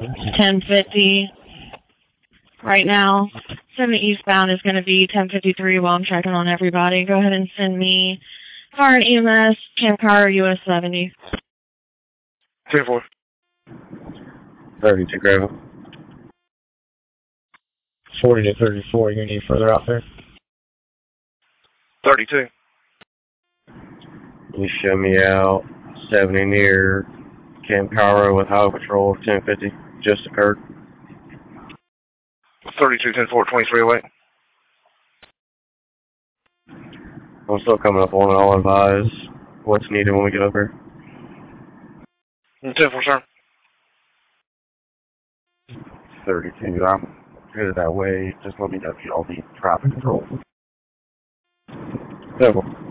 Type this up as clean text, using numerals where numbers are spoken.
1050 right now. 70 eastbound is going to be 1053 while I'm checking on everybody. Go ahead and send me fire and EMS, Camp Car, US 70. 10-4. 32 Gravel. 40 to 34, you need further out there? 32. You show me out 70 near Camp Cairo with Highway Patrol 1050. Just occurred. 32, 10-4, 2308. I'm still coming up on it. I'll advise what's needed when we get over. 10-4, sir. 32, I'm headed that way. Just let me know if you all need traffic control. 10-4.